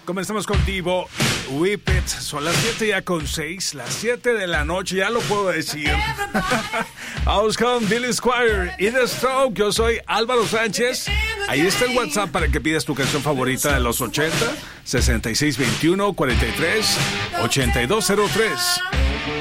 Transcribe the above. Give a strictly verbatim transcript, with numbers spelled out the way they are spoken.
Comenzamos contigo, Whip It. Son las siete ya con seis, las siete de la noche, ya lo puedo decir. Vamos con Billy Squier y The Stroke. Yo soy Álvaro Sánchez. Ahí está el WhatsApp para que pidas tu canción favorita de los ochenta, sesenta y seis veintiuno, cuarenta y tres, ochenta y dos cero tres.